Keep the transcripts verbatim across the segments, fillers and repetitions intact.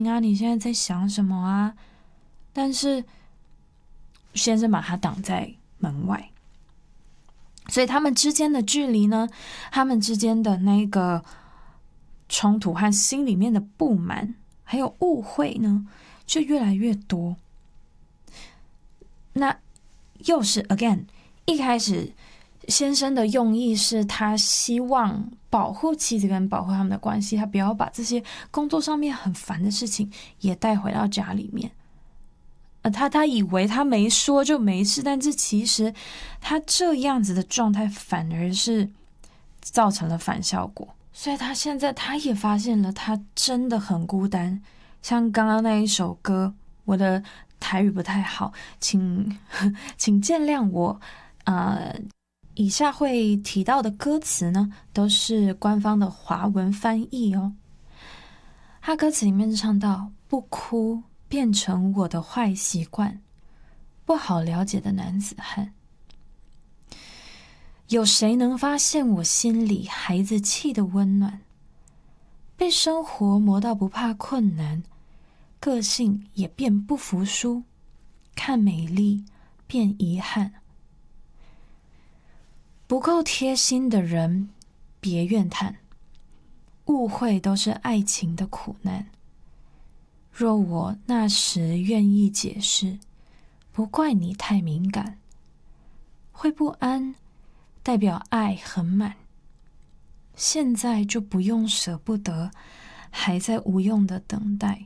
啊，你现在在想什么啊？但是先生把他挡在门外，所以他们之间的距离呢，他们之间的那个冲突和心里面的不满还有误会呢，就越来越多。那又是 again， 一开始先生的用意是他希望保护妻子跟保护他们的关系，他不要把这些工作上面很烦的事情也带回到家里面。呃，他他以为他没说就没事，但是其实他这样子的状态反而是造成了反效果。所以他现在他也发现了，他真的很孤单。像刚刚那一首歌，我的台语不太好，请请见谅我。呃，以下会提到的歌词呢，都是官方的华文翻译哦。他歌词里面唱到：不哭变成我的坏习惯，不好了解的男子汉。有谁能发现我心里孩子气的温暖？被生活磨到不怕困难，个性也变不服输，看美丽变遗憾。不够贴心的人别怨叹，误会都是爱情的苦难。若我那时愿意解释，不怪你太敏感。会不安代表爱很满，现在就不用舍不得，还在无用的等待。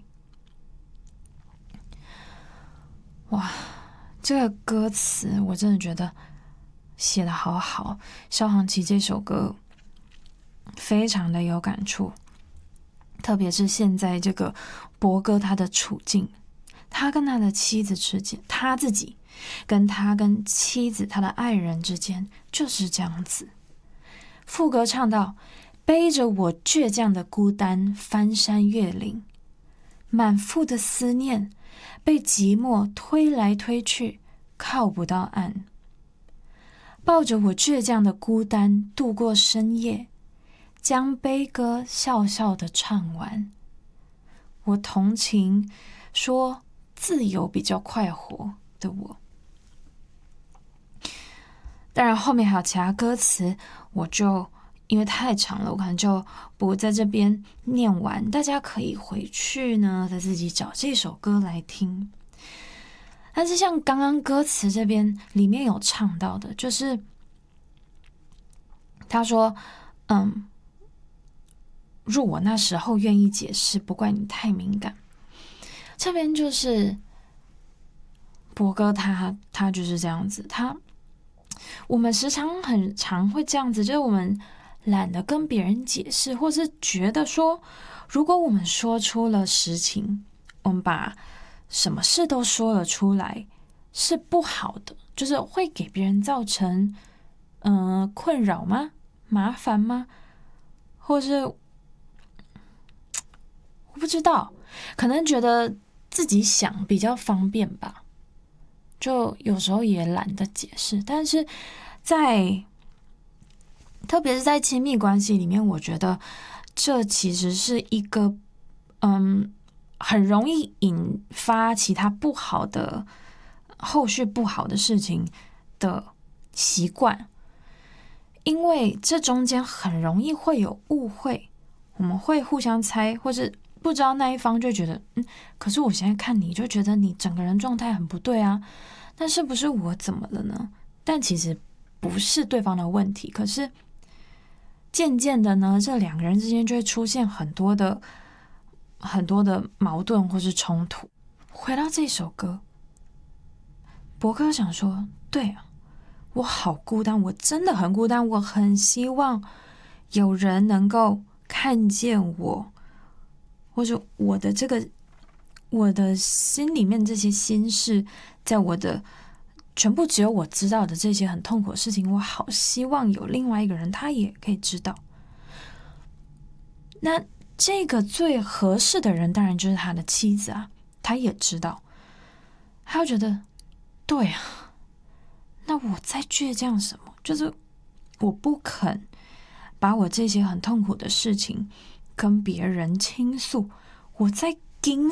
哇，这个歌词我真的觉得写得好好。萧煌奇这首歌非常的有感触，特别是现在这个博哥他的处境，他跟他的妻子之间，他自己跟他跟妻子他的爱人之间就是这样子。副歌唱到：背着我倔强的孤单翻山越岭，满腹的思念被寂寞推来推去，靠不到岸。抱着我倔强的孤单度过深夜，将悲歌笑笑的唱完。我同情说自由比较快活的我。当然后面还有其他歌词，我就因为太长了，我可能就不在这边念完，大家可以回去呢再自己找这首歌来听。但是像刚刚歌词这边里面有唱到的，就是他说嗯，若我那时候愿意解释，不怪你太敏感。这边就是博哥他他就是这样子，他我们时常很常会这样子，就是我们懒得跟别人解释，或是觉得说，如果我们说出了实情，我们把什么事都说了出来，是不好的，就是会给别人造成嗯、呃、困扰吗？麻烦吗？或是我不知道，可能觉得自己想比较方便吧，就有时候也懒得解释。但是在特别是在亲密关系里面，我觉得这其实是一个嗯很容易引发其他不好的后续不好的事情的习惯，因为这中间很容易会有误会，我们会互相猜，或是不知道那一方就觉得嗯，可是我现在看你就觉得你整个人状态很不对啊，那是不是我怎么了呢？但其实不是对方的问题，可是渐渐的呢，这两个人之间就会出现很多的很多的矛盾或是冲突。回到这首歌，博哥想说，对啊，我好孤单，我真的很孤单，我很希望有人能够看见我，或者我的这个我的心里面这些心事，在我的全部只有我知道的这些很痛苦的事情，我好希望有另外一个人他也可以知道。那这个最合适的人当然就是他的妻子啊，他也知道，他就觉得对啊，那我在倔强什么？就是我不肯把我这些很痛苦的事情跟别人倾诉，我在盯